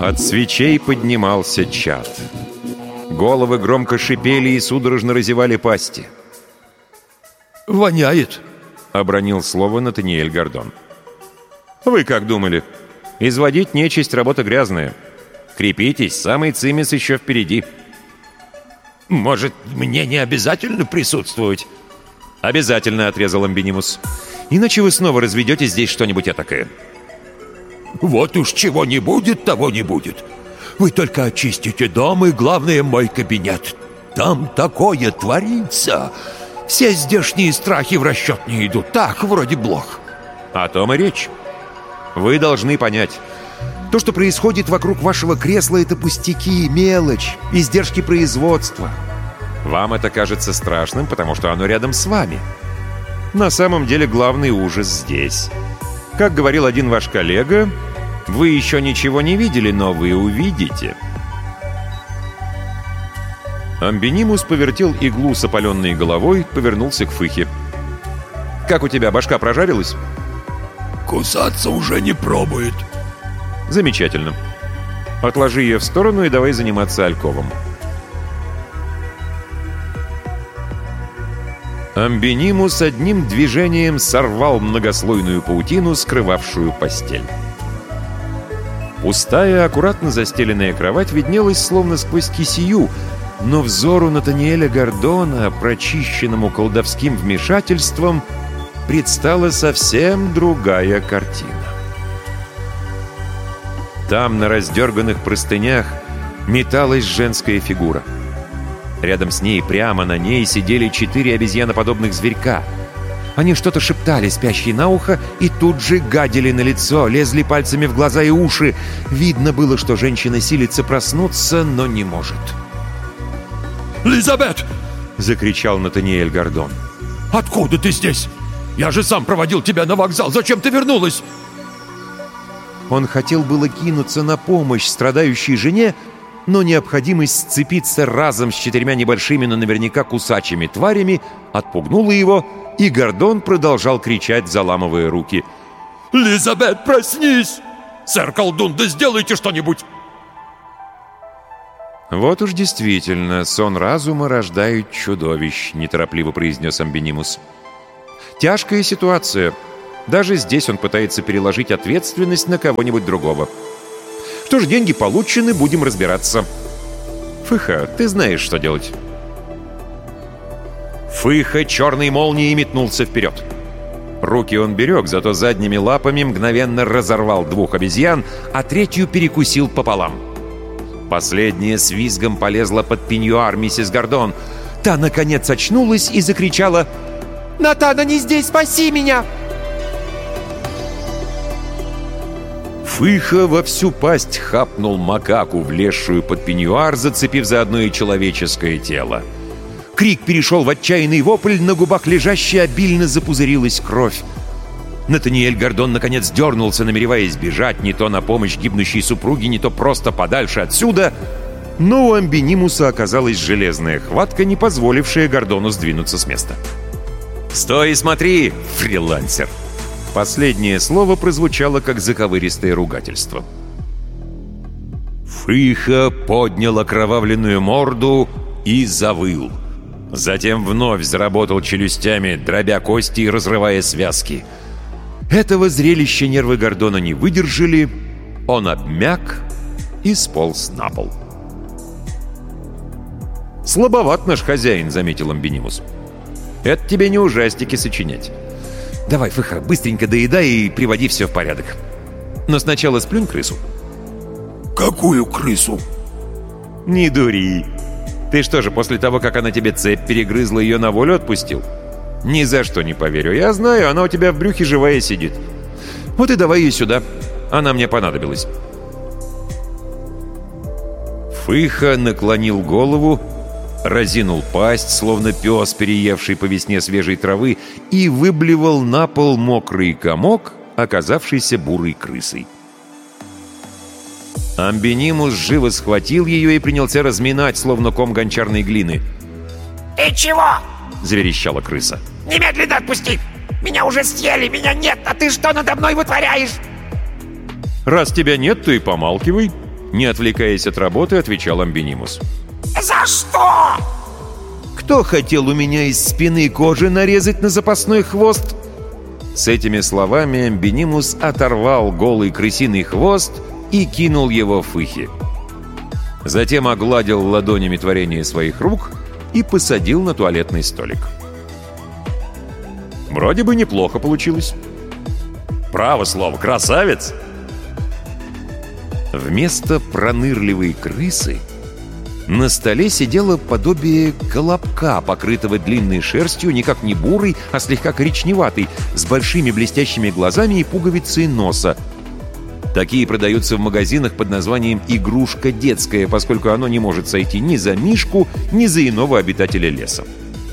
От свечей поднимался чад. Головы громко шипели и судорожно разевали пасти. «Воняет», — обронил слово Натаниэль Гордон. «Вы как думали? Изводить нечисть — работа грязная. Крепитесь, самый цимис еще впереди». «Может, мне не обязательно присутствовать?» «Обязательно», — отрезал Амбинимус. «Иначе вы снова разведете здесь что-нибудь этакое». «Вот уж чего не будет, того не будет. Вы только очистите дом и, главное, мой кабинет. Там такое творится. Все здешние страхи в расчет не идут. Так, вроде блох». «О том и речь. Вы должны понять. То, что происходит вокруг вашего кресла, это пустяки, мелочь, издержки производства. Вам это кажется страшным, потому что оно рядом с вами. На самом деле главный ужас здесь. Как говорил один ваш коллега, вы еще ничего не видели, но вы увидите». Амбинимус повертел иглу с опаленной головой, повернулся к Фыхе. «Как у тебя, башка прожарилась?» «Кусаться уже не пробует». «Замечательно. Отложи ее в сторону и давай заниматься альковом». Амбинимус одним движением сорвал многослойную паутину, скрывавшую постель. Пустая, аккуратно застеленная кровать виднелась словно сквозь кисею, но взору Натаниэля Гордона, прочищенному колдовским вмешательством, предстала совсем другая картина. Там, на раздерганных простынях, металась женская фигура. Рядом с ней, прямо на ней, сидели 4 обезьяноподобных зверька. Они что-то шептали спящей на ухо и тут же гадили на лицо, лезли пальцами в глаза и уши. Видно было, что женщина силится проснуться, но не может. «Лизабет!» — закричал Натаниэль Гордон. «Откуда ты здесь? Я же сам проводил тебя на вокзал. Зачем ты вернулась?» Он хотел было кинуться на помощь страдающей жене, но необходимость сцепиться разом с 4 небольшими, но наверняка кусачими тварями отпугнула его, и Гордон продолжал кричать, заламывая руки. «Лизабет, проснись! Сэр-колдун, да сделайте что-нибудь!» «Вот уж действительно, сон разума рождает чудовищ», — неторопливо произнес Амбинимус. «Тяжкая ситуация. Даже здесь он пытается переложить ответственность на кого-нибудь другого. Что ж, деньги получены, будем разбираться. Фыха, ты знаешь, что делать». Фыха черной молнией метнулся вперед. Руки он берег, зато задними лапами мгновенно разорвал 2 обезьян, а 3 перекусил пополам. Последняя с визгом полезла под пеньюар миссис Гордон. Та, наконец, очнулась и закричала: «Натан, они здесь! Спаси меня!» Фыха во всю пасть хапнул макаку, влезшую под пеньюар, зацепив заодно и человеческое тело. Крик перешел в отчаянный вопль, на губах лежащей обильно запузырилась кровь. Натаниэль Гордон наконец дернулся, намереваясь бежать не то на помощь гибнущей супруге, не то просто подальше отсюда, но у Амбинимуса оказалась железная хватка, не позволившая Гордону сдвинуться с места. «Стой и смотри, фрилансер!» Последнее слово прозвучало как заковыристое ругательство. Фыха поднял окровавленную морду и завыл. Затем вновь заработал челюстями, дробя кости и разрывая связки. Этого зрелища нервы Гордона не выдержали, он обмяк и сполз на пол. «Слабоват наш хозяин», — заметил Амбинимус. «Это тебе не ужастики сочинять. Давай, Фыха, быстренько доедай и приводи все в порядок. Но сначала сплюнь крысу». «Какую крысу?» «Не дури. Ты что же, после того, как она тебе цепь перегрызла, ее на волю отпустил? Ни за что не поверю. Я знаю, она у тебя в брюхе живая сидит. Вот и давай ее сюда. Она мне понадобилась». Фыха наклонил голову, разинул пасть, словно пес, переевший по весне свежей травы, и выблевал на пол мокрый комок, оказавшийся бурой крысой. Амбинимус живо схватил ее и принялся разминать, словно ком гончарной глины. «Ты чего?» — заверещала крыса. «Немедленно отпусти! Меня уже съели, меня нет, а ты что надо мной вытворяешь?» «Раз тебя нет, то и помалкивай. Не отвлекаясь от работы, отвечал Амбинимус. За что? «Кто хотел у меня из спины кожи нарезать на запасной хвост?» С этими словами Амбинимус оторвал голый крысиный хвост и кинул его в Фыхи. Затем огладил ладонями творение своих рук и посадил на туалетный столик. Вроде бы неплохо получилось. Право слово, красавец! Вместо пронырливой крысы на столе сидело подобие колобка, покрытого длинной шерстью, никак не бурой, а слегка коричневатой, с большими блестящими глазами и пуговицей носа. Такие продаются в магазинах под названием «игрушка детская», поскольку оно не может сойти ни за мишку, ни за иного обитателя леса.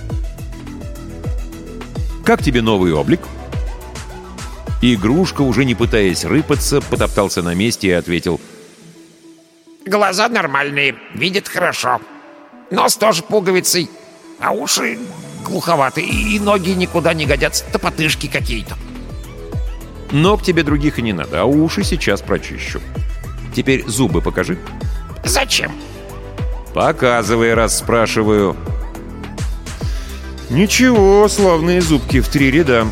«Как тебе новый облик?» Игрушка, уже не пытаясь рыпаться, потоптался на месте и ответил: Глаза нормальные, видят хорошо. Нос тоже пуговицей, а уши глуховаты, и ноги никуда не годятся, топотышки какие-то. «Ног тебе других и не надо, а уши сейчас прочищу. Теперь зубы покажи». Зачем? «Показывай, раз спрашиваю». «Ничего, славные зубки в 3 ряда».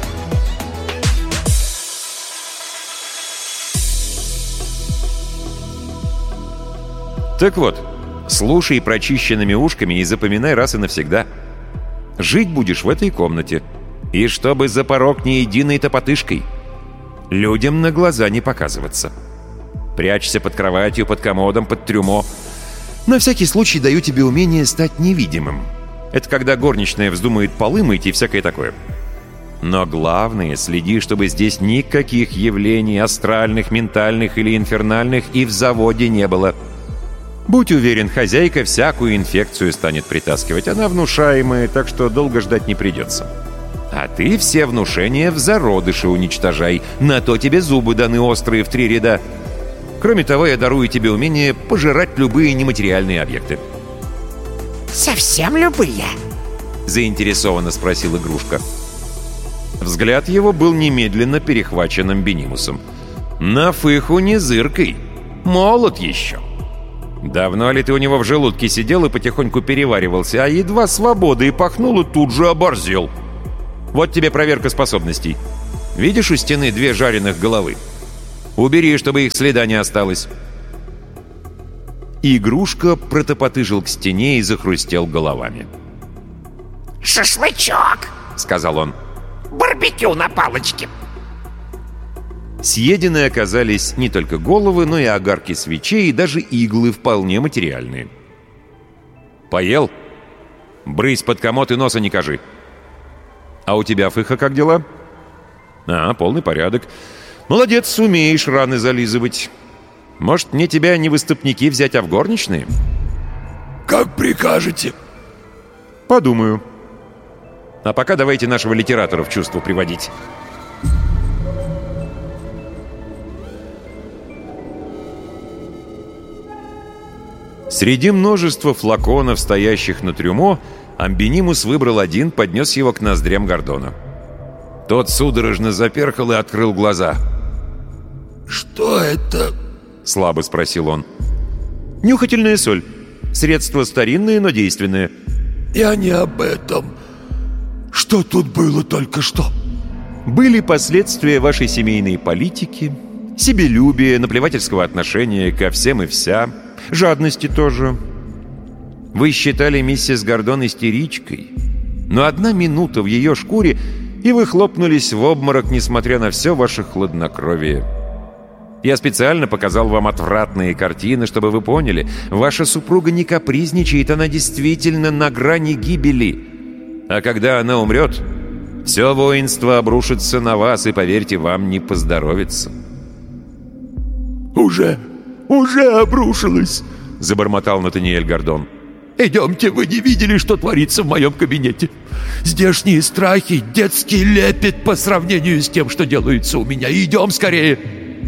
Так вот, слушай прочищенными ушками и запоминай раз и навсегда. Жить будешь в этой комнате. И чтобы за порог ни единой топотышкой. Людям на глаза не показываться. Прячься под кроватью, под комодом, под трюмо. На всякий случай даю тебе умение стать невидимым. Это когда горничная вздумает полы мыть и всякое такое. Но главное, следи, чтобы здесь никаких явлений астральных, ментальных или инфернальных и в заводе не было. Будь уверен, хозяйка всякую инфекцию станет притаскивать. Она внушаемая, так что долго ждать не придется. А ты все внушения в зародыше уничтожай. На то тебе зубы даны острые в 3 ряда. Кроме того, я дарую тебе умение пожирать любые нематериальные объекты. Совсем любые? Заинтересованно спросил игрушка. Взгляд его был немедленно перехвачен Амбинимусом. На Фыху не зыркой. Молод еще. Давно ли ты у него в желудке сидел и потихоньку переваривался, а едва свобода и пахнуло, тут же оборзел. Вот тебе проверка способностей. Видишь у стены 2 жареных головы? Убери, чтобы их следа не осталось. Игрушка протопотыжил к стене и захрустел головами. «Шашлычок!» — сказал он. «Барбекю на палочке!» Съедены оказались не только головы, но и огарки свечей, и даже иглы вполне материальные. «Поел? Брысь под комод и носа не кажи. А у тебя, Фыха, как дела?» Полный порядок. Молодец, умеешь раны зализывать. Может, мне тебя не в выступники взять, а в горничные?» «Как прикажете». «Подумаю. А пока давайте нашего литератора в чувство приводить». Среди множества флаконов, стоящих на трюмо, Амбинимус выбрал один, поднес его к ноздрям Гордона. Тот судорожно заперхал и открыл глаза. «Что это?» — слабо спросил он. «Нюхательная соль. Средство старинное, но действенное». «Я не об этом. Что тут было только что?» «Были последствия вашей семейной политики, себелюбия, наплевательского отношения ко всем и вся, жадности тоже. Вы считали миссис Гордон истеричкой, но 1 минута в ее шкуре, и вы хлопнулись в обморок, несмотря на все ваше хладнокровие. Я специально показал вам отвратные картины, чтобы вы поняли, ваша супруга не капризничает, она действительно на грани гибели. А когда она умрет, все воинство обрушится на вас, и, поверьте, вам не поздоровится». «Уже обрушилось», — забормотал Натаниэль Гордон. «Идемте, вы не видели, что творится в моем кабинете? Здешние страхи, детский лепет по сравнению с тем, что делается у меня. Идем скорее!»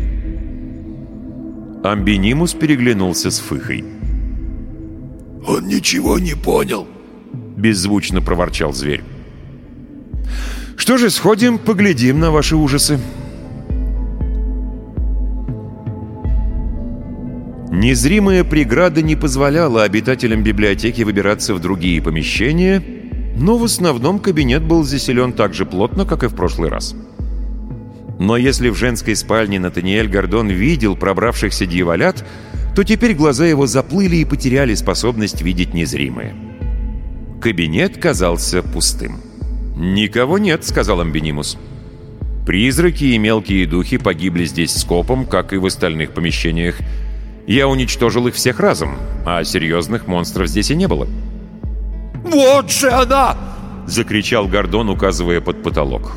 Амбинимус переглянулся с Фыхой. «Он ничего не понял», — беззвучно проворчал зверь. «Что же, сходим, поглядим на ваши ужасы». Незримая преграда не позволяла обитателям библиотеки выбираться в другие помещения, но в основном кабинет был заселен так же плотно, как и в прошлый раз. Но если в женской спальне Натаниэль Гордон видел пробравшихся дьяволят, то теперь глаза его заплыли и потеряли способность видеть незримое. Кабинет казался пустым. «Никого нет», — сказал Амбинимус. «Призраки и мелкие духи погибли здесь скопом, как и в остальных помещениях. Я уничтожил их всех разом, а серьезных монстров здесь и не было». «Вот же она!» — закричал Гордон, указывая под потолок.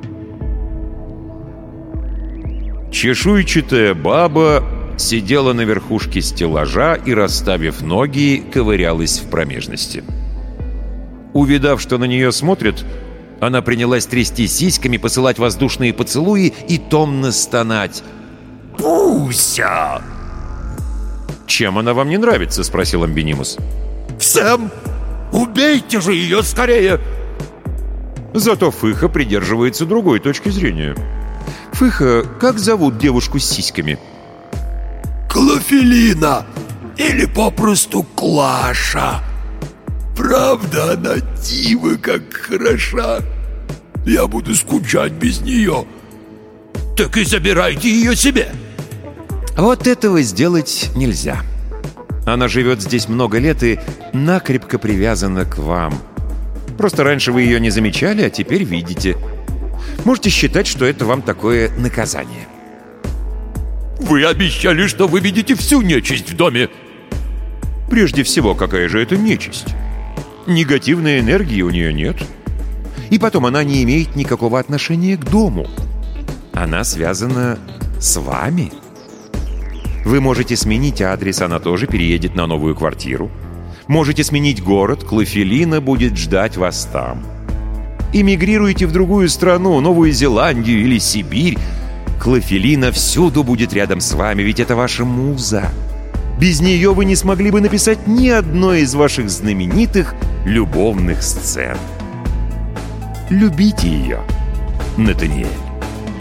Чешуйчатая баба сидела на верхушке стеллажа и, расставив ноги, ковырялась в промежности. Увидав, что на нее смотрят, она принялась трясти сиськами, посылать воздушные поцелуи и томно стонать. «Пуся!» «Чем она вам не нравится?» — спросил Амбинимус. «Всем! Убейте же ее скорее!» Зато Фыха придерживается другой точки зрения. «Фыха, как зовут девушку с сиськами?» «Клофелина! Или попросту Клаша! Правда, она дива как хороша! Я буду скучать без нее! Так и забирайте ее себе!» Вот этого сделать нельзя. Она живет здесь много лет и накрепко привязана к вам. Просто раньше вы ее не замечали, а теперь видите. Можете считать, что это вам такое наказание. «Вы обещали, что вы видите всю нечисть в доме!» Прежде всего, какая же это нечисть? Негативной энергии у нее нет. И потом она не имеет никакого отношения к дому. Она связана с вами. Вы можете сменить адрес, она тоже переедет на новую квартиру. Можете сменить город, Клофелина будет ждать вас там. Эмигрируйте в другую страну, Новую Зеландию или Сибирь. Клофелина всюду будет рядом с вами, ведь это ваша муза. Без нее вы не смогли бы написать ни одной из ваших знаменитых любовных сцен. Любите ее, Натаниэль.